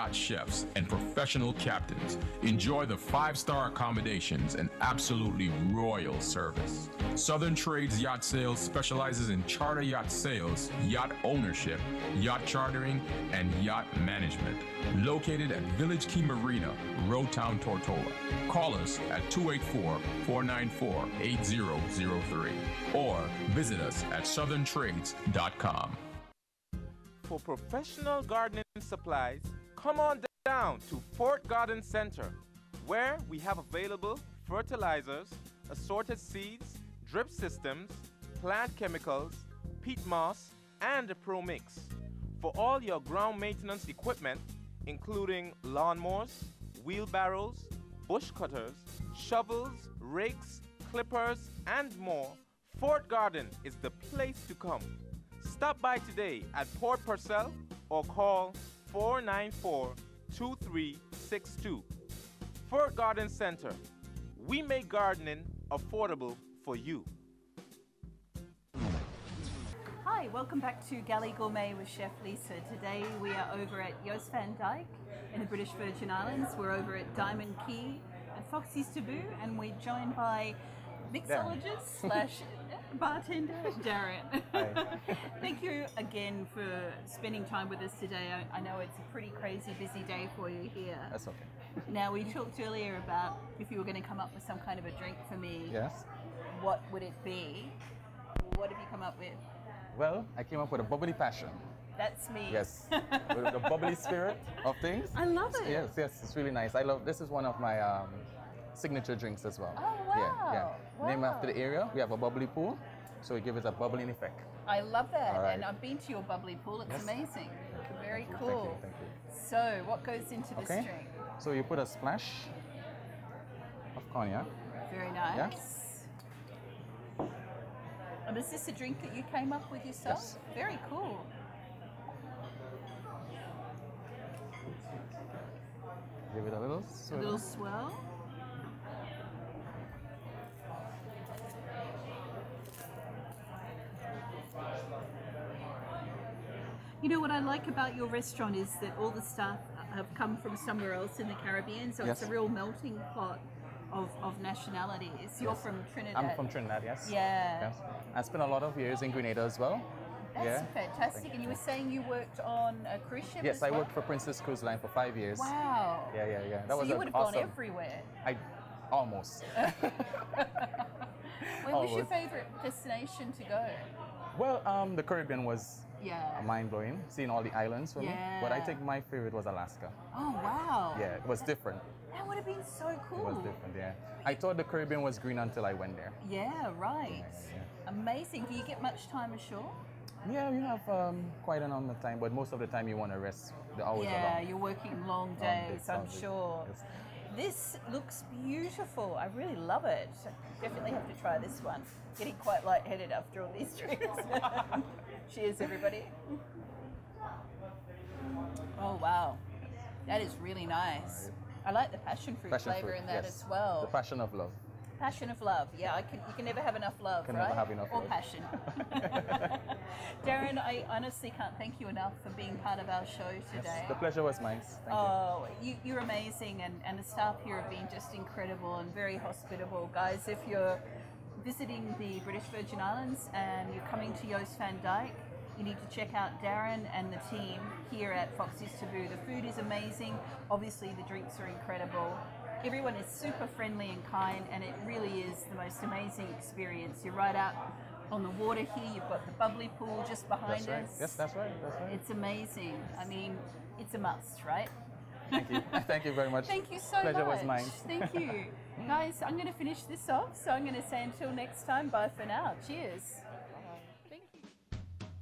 top-notch chefs and professional captains. Enjoy the 5-star accommodations and absolutely royal service. Southern Trades Yacht Sales specializes in charter yacht sales, yacht ownership, yacht chartering, and yacht management. Located at Village Key Marina, Roadtown, Tortola. Call us at 284-494-8003 or visit us at southerntrades.com. For professional gardening supplies, come on down to Fort Garden Center, where we have available fertilizers, assorted seeds, drip systems, plant chemicals, peat moss, and a Pro Mix. For all your ground maintenance equipment, including lawnmowers, wheelbarrows, bush cutters, shovels, rakes, clippers, and more, Fort Garden is the place to come. Stop by today at Port Purcell or call 494-2362. Fort Garden Center. We make gardening affordable for you. Hi, welcome back to Galley Gourmet with Chef Lisa. Today we are over at Joost van Dyke in the British Virgin Islands. We're over at Diamond Key at Foxy's Taboo, and we're joined by mixologist slash bartender Darren. Hi. Thank you again for spending time with us today. I know it's a pretty crazy busy day for you here. That's okay. Now, we talked earlier about if you were going to come up with some kind of a drink for me, Yes. what would it be? What have you come up with? Well, I came up with a bubbly passion. That's me. Yes. With the bubbly spirit of things. I love it. Yes, it's really nice. I love this is one of my signature drinks as well. Oh, wow. Yeah. Named Wow. after the area. We have a bubbly pool, so it gives it a bubbling effect. I love that. All right. And I've been to your bubbly pool. It's Yes. amazing. Very Thank you, cool. Thank you. So, what goes into this Okay. drink? So you put a splash of cognac. Very nice. And is this a drink that you came up with yourself? Yes. Very cool. Give it a little A swirl. little swirl. You know what I like about your restaurant is that all the staff have come from somewhere else in the Caribbean, so it's a Yes. real melting pot of nationalities. You're Yes. from Trinidad. I'm from Trinidad, yes. Yeah. Yes. I spent a lot of years in Grenada as well. That's yeah. fantastic. And you were saying you worked on a cruise ship Yes, as I well? worked for Princess Cruise Line for 5 years. Wow. Yeah. That So was you would have awesome. gone everywhere. I almost. Where was your Almost. favorite destination to go? Well, the Caribbean was Yeah. mind blowing, seeing all the islands for me. But I Yeah. think my favorite was Alaska. Oh, wow. Yeah, it was different. That would have been so cool. It was different, yeah. I thought the Caribbean was green until I went there. Yeah, right. Yeah. Amazing. Do you get much time ashore? Yeah, you have quite an amount of time, but most of the time you want to rest. The hours are Yeah, long. you're working long days, days, I'm long days. sure. Yes. This looks beautiful. I really love it. Definitely have to try this one. Getting quite lightheaded after all these drinks. Cheers, everybody. Oh, wow. That is really nice. I like the passion fruit Passion flavor fruit, in that yes. as well. The passion of love. Passion of love. Yeah, you can never have enough love, Can right? never have enough or love. passion. Darren, I honestly can't thank you enough for being part of our show today. Yes, the pleasure was mine. Thank Oh, you're amazing, and the staff here have been just incredible and very hospitable. Guys, if you're visiting the British Virgin Islands and you're coming to Joost van Dyke, you need to check out Darren and the team here at Foxy's Taboo. The food is amazing. Obviously, the drinks are incredible. Everyone is super friendly and kind, and it really is the most amazing experience. You're right out on the water here. You've got the bubbly pool just behind That's right. us. Yes, that's right. That's right. It's amazing. I mean, it's a must, right? Thank you. Thank you very much. Thank you so Pleasure much. was mine. Thank you. Guys, I'm going to finish this off. So I'm going to say until next time, bye for now. Cheers.